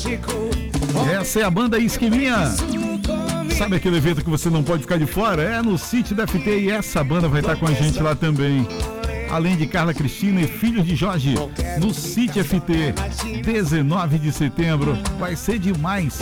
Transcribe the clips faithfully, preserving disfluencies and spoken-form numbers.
Essa é a banda Esqueminha. Sabe aquele evento que você não pode ficar de fora? É no City da F T e essa banda vai estar com a gente lá também. Além de Carla Cristina e Filhos de Jorge, no City F T, dezenove de setembro. Vai ser demais.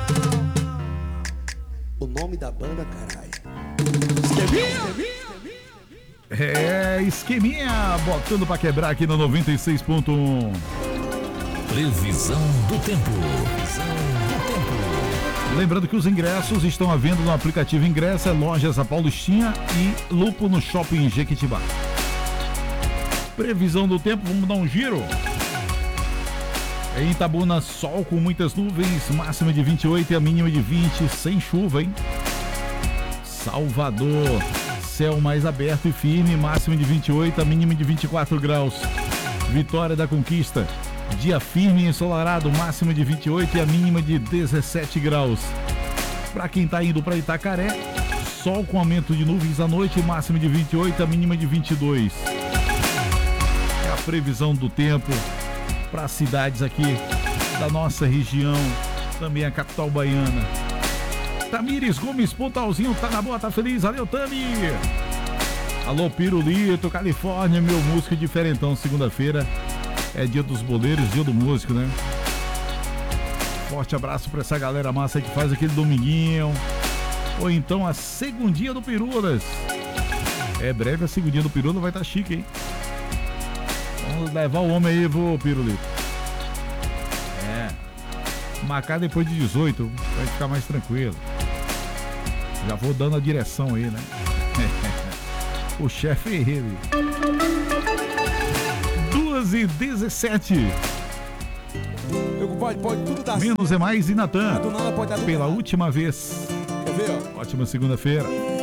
O nome da banda, caralho. Esqueminha. É, Esqueminha, botando pra quebrar aqui no noventa e seis ponto um. Previsão do tempo. Previsão do tempo. Lembrando que os ingressos estão à venda no aplicativo Ingressa, lojas A Paulistinha e Lupo no Shopping Jequitibá. Previsão do tempo, vamos dar um giro. Em Itabuna, sol com muitas nuvens, máxima de vinte e oito e a mínima de vinte, sem chuva, hein? Salvador, céu mais aberto e firme, máxima de vinte e oito, a mínima de vinte e quatro graus. Vitória da Conquista, dia firme e ensolarado, máxima de vinte e oito e a mínima de dezessete graus. Para quem tá indo para Itacaré, sol com aumento de nuvens à noite, máxima de vinte e oito, a mínima de vinte e dois. É a previsão do tempo para cidades aqui da nossa região, também a capital baiana. Tamires Gomes, Pontalzinho, tá na boa, tá feliz, valeu Tami! Alô Pirulito, Califórnia, meu músico diferentão, segunda-feira é dia dos boleiros, dia do músico, né? Forte abraço pra essa galera massa que faz aquele dominguinho, ou então a segundinha do Pirulas. É breve a segundinha do Pirula, vai estar tá chique, hein? Vamos levar o homem aí, vô Pirulito. É. Marcar depois de dezoito, vai ficar mais tranquilo. Já vou dando a direção aí, né? O chefe é ele. duas e dezessete. Pode, pode tudo dar Menos é mais e Natan. do nada pode dar pela última vez. Quer ver, ó? Ótima segunda-feira.